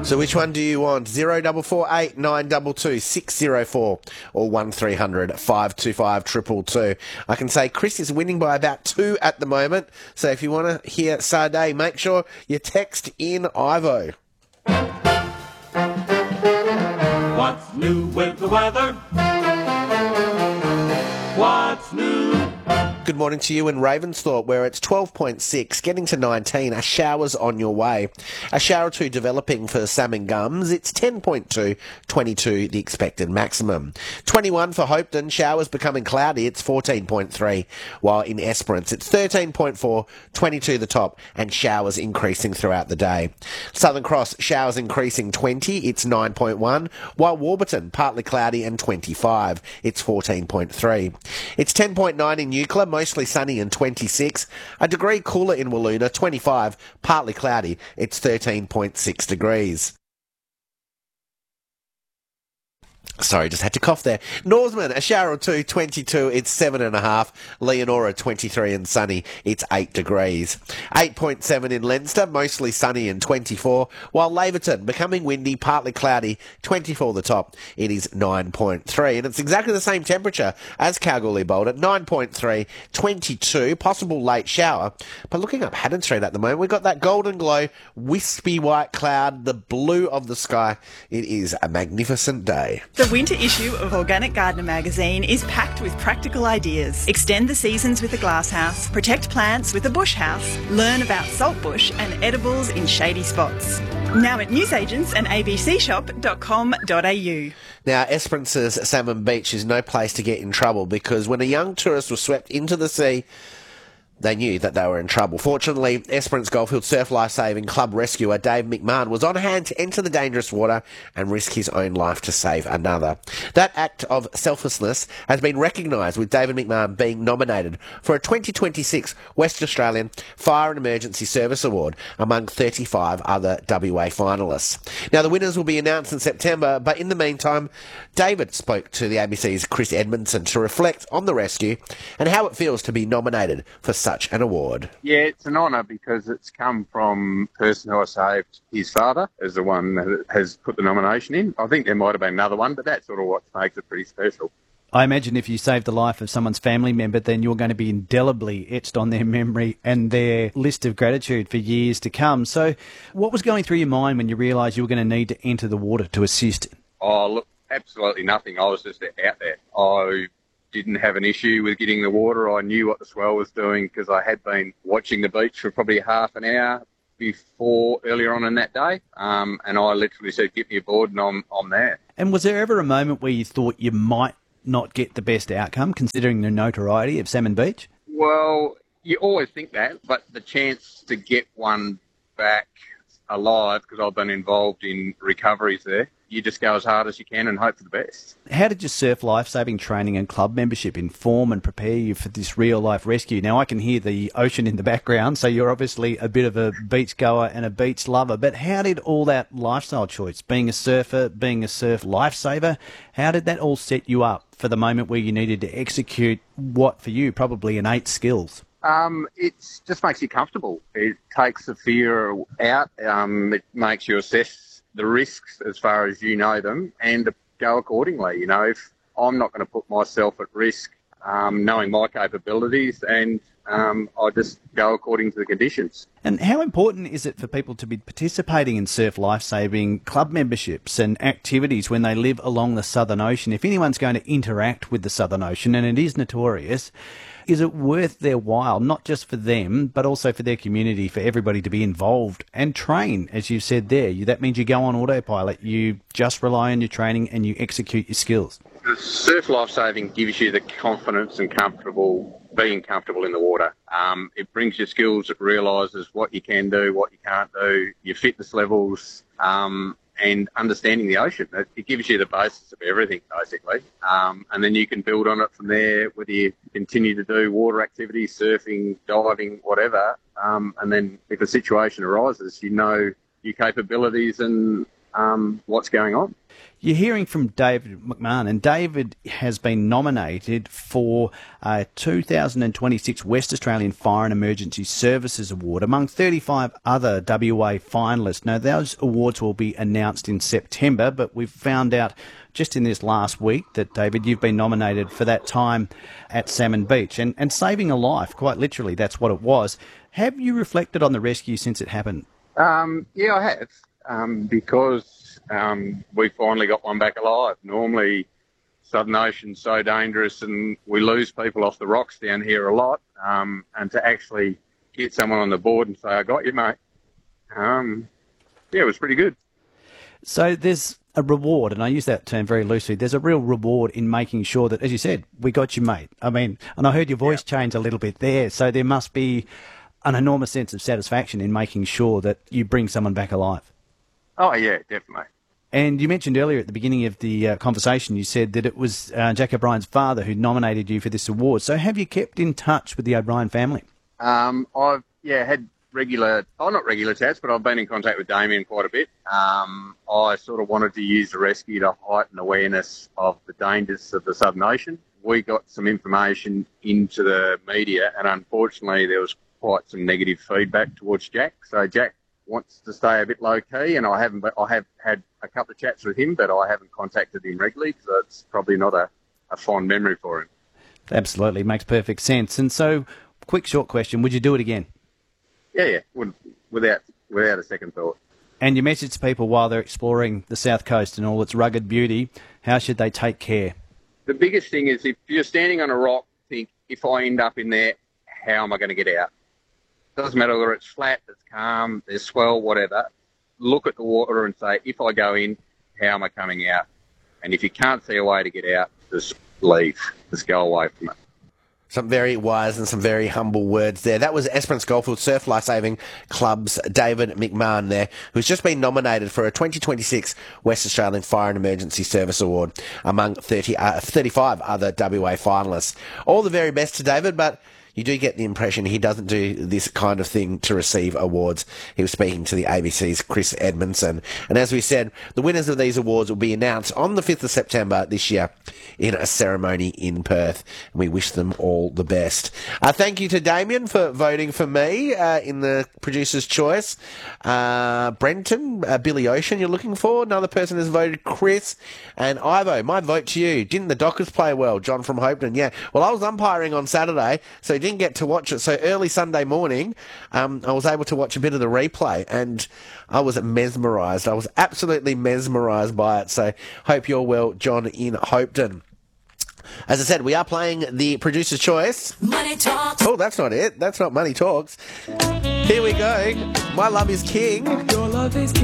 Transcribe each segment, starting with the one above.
So which one do you want? 0448 922 604 or 1300 525 222. I can say Chris is winning by about 2 at the moment. So if you want to hear Sade, make sure you text in Ivo. What's new with the weather? What's new? Good morning to you in Ravensthorpe, where it's 12.6, getting to 19. A shower's on your way. A shower or two developing for Salmon Gums. It's 10.2, 22 the expected maximum. 21 for Hopeton. Showers becoming cloudy. It's 14.3. While in Esperance, it's 13.4, 22 the top, and showers increasing throughout the day. Southern Cross, showers increasing 20. It's 9.1. While Warburton, partly cloudy and 25. It's 14.3. It's 10.9 in Euclid, mostly sunny and 26. A degree cooler in Walloona, 25, partly cloudy. It's 13.6 degrees. Sorry, just had to cough there. Northman, a shower or two, 22, it's 7.5. Leonora, 23 and sunny, it's 8 degrees. 8.7 in Leinster, mostly sunny and 24. While Laverton, becoming windy, partly cloudy, 24 the top, it is 9.3. And it's exactly the same temperature as Kalgoorlie Boulder, 9.3, 22, possible late shower. But looking up Haddon Street at the moment, we've got that golden glow, wispy white cloud, the blue of the sky. It is a magnificent day. The winter issue of Organic Gardener magazine is packed with practical ideas. Extend the seasons with a glasshouse, protect plants with a bush house, learn about saltbush and edibles in shady spots. Now at newsagents and abcshop.com.au. Now, Esperance's Salmon Beach is no place to get in trouble because when a young tourist was swept into the sea, they knew that they were in trouble. Fortunately, Esperance Goldfield Surf Lifesaving Club rescuer Dave McMahon was on hand to enter the dangerous water and risk his own life to save another. That act of selflessness has been recognised, with David McMahon being nominated for a 2026 West Australian Fire and Emergency Service Award among 35 other WA finalists. Now, the winners will be announced in September, but in the meantime, David spoke to the ABC's Chris Edmondson to reflect on the rescue and how it feels to be nominated for such an award. Yeah, it's an honour because it's come from the person who I saved. His father is the one that has put the nomination in. I think there might have been another one, but that's sort of what makes it pretty special. I imagine if you saved the life of someone's family member, then you're going to be indelibly etched on their memory and their list of gratitude for years to come. So what was going through your mind when you realised you were going to need to enter the water to assist? Oh, look, absolutely nothing. I was just out there. I didn't have an issue with getting the water. I knew what the swell was doing because I had been watching the beach for probably half an hour before earlier on in that day, and I literally said, "Get me aboard," and I'm there. And was there ever a moment where you thought you might not get the best outcome, considering the notoriety of Salmon Beach? Well, you always think that, but the chance to get one back alive, because I've been involved in recoveries there, you just go as hard as you can and hope for the best. How did your surf lifesaving training and club membership inform and prepare you for this real-life rescue? Now, I can hear the ocean in the background, so you're obviously a bit of a beach goer and a beach lover, but how did all that lifestyle choice, being a surfer, being a surf lifesaver, how did that all set you up for the moment where you needed to execute what, for you, probably innate skills? It just makes you comfortable. It takes the fear out. It makes you assess the risks as far as you know them and to go accordingly. You know, if I'm not going to put myself at risk, knowing my capabilities, and I just go according to the conditions. And how important is it for people to be participating in surf lifesaving club memberships and activities when they live along the Southern Ocean? If anyone's going to interact with the Southern Ocean, and it is notorious, is it worth their while, not just for them, but also for their community, for everybody to be involved and train, as you said there? That means you go on autopilot, you just rely on your training and you execute your skills. The surf lifesaving gives you the confidence and being comfortable in the water. It brings you skills. It realises what you can do, what you can't do, your fitness levels, and understanding the ocean. It gives you the basis of everything, basically. And then you can build on it from there, whether you continue to do water activities, surfing, diving, whatever. And then if a situation arises, you know your capabilities and what's going on. You're hearing from David McMahon, and David has been nominated for a 2026 West Australian Fire and Emergency Services Award among 35 other WA finalists. Now, those awards will be announced in September, but we've found out just in this last week that, David, you've been nominated for that time at Salmon Beach and saving a life, quite literally, that's what it was. Have you reflected on the rescue since it happened? Yeah, I have, because we finally got one back alive. Normally, Southern Ocean's so dangerous and we lose people off the rocks down here a lot, and to actually get someone on the board and say, I got you, mate, it was pretty good. So there's a reward, and I use that term very loosely. There's a real reward in making sure that, as you said, we got you, mate. I mean, and I heard your voice change a little bit there, so there must be an enormous sense of satisfaction in making sure that you bring someone back alive. Oh, yeah, definitely. And you mentioned earlier at the beginning of the conversation, you said that it was Jack O'Brien's father who nominated you for this award. So have you kept in touch with the O'Brien family? I've had not regular chats, but I've been in contact with Damien quite a bit. I sort of wanted to use the rescue to heighten awareness of the dangers of the Southern Ocean. We got some information into the media, and unfortunately there was quite some negative feedback towards Jack. So Jack wants to stay a bit low key, and I have had a couple of chats with him, but I haven't contacted him regularly, so it's probably not a fond memory for him. Absolutely, makes perfect sense. And so, quick short question, would you do it again? Yeah, without a second thought. And your message to people while they're exploring the South Coast and all its rugged beauty, how should they take care? The biggest thing is if you're standing on a rock, think, if I end up in there, how am I going to get out? Doesn't matter whether it's flat, it's calm, there's swell, whatever. Look at the water and say, if I go in, how am I coming out? And if you can't see a way to get out, just leave. Just go away from it. Some very wise and some very humble words there. That was Esperance Goldfield Surf Lifesaving Club's David McMahon there, who's just been nominated for a 2026 West Australian Fire and Emergency Service Award among 35 other WA finalists. All the very best to David, but you do get the impression he doesn't do this kind of thing to receive awards. He was speaking to the ABC's Chris Edmondson. And as we said, the winners of these awards will be announced on the 5th of September this year in a ceremony in Perth. And we wish them all the best. Thank you to Damien for voting for me in the Producer's Choice. Brenton, Billy Ocean you're looking for. Another person has voted Chris. And Ivo, my vote to you. Didn't the Dockers play well? John from Hopeton. Yeah. Well, I was umpiring on Saturday, so didn't get to watch it. So early Sunday morning, I was able to watch a bit of the replay, and I was mesmerised. I was absolutely mesmerised by it. So hope you're well, John in Hopeton. As I said, we are playing the Producer's Choice. Money Talks. Oh, that's not it. That's not Money Talks. Here we go. My Love is King. Your love is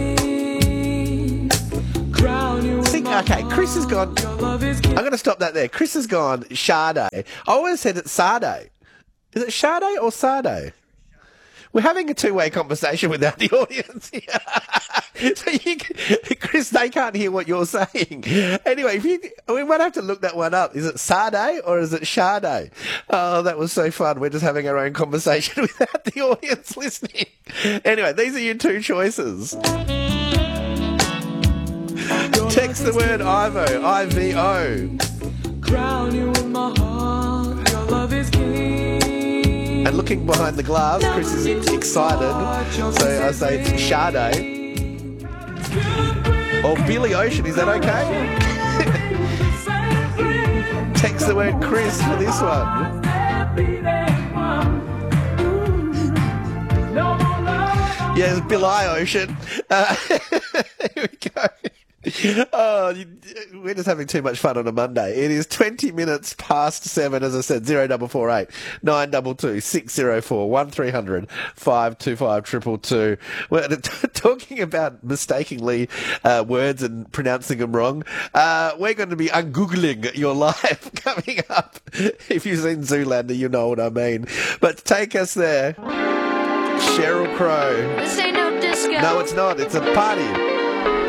king. Crown you. Okay, Chris has gone. I'm going to stop that there. Chris has gone Sade. I always said it's Sade. Is it Sade or Sade? We're having a two-way conversation without the audience here. So Chris, they can't hear what you're saying. Anyway, we might have to look that one up. Is it Sade or is it Sade? Oh, that was so fun. We're just having our own conversation without the audience listening. Anyway, these are your two choices. Text the word Ivo, I-V-O. Crown you in my heart, your love is king. And looking behind the glass, Chris is excited, so I say it's Sade. Or Billy Ocean, is that okay? Text the word Chris for this one. Yeah, it's Billy Ocean. Here we go. Oh, we're just having too much fun on a Monday. It is 20 minutes past 7, as I said, 0448 922 604 1300 525 222. We're talking about mistakenly words and pronouncing them wrong. We're going to be ungoogling your life coming up. If you've seen Zoolander, you know what I mean. But take us there. Sheryl Crow. This ain't no disco. No, it's not. It's a party.